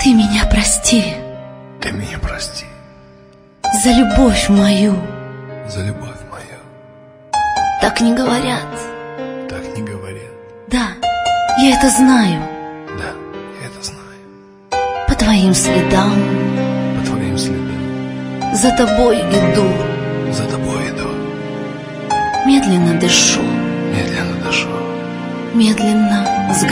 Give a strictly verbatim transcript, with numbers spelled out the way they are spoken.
Ты меня прости. Ты меня прости. За любовь мою. За любовь мою. Так не говорят. Так не говорят. Да, я это знаю. Да, я это знаю. По твоим следам. По твоим следам. За тобой иду. За тобой иду. Медленно дышу. Медленно дышу. Медленно взгляну.